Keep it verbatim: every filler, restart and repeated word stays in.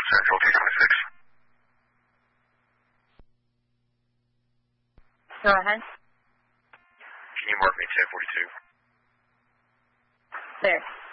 Central two twenty-six. Go ahead. Can you mark me ten forty-two? There.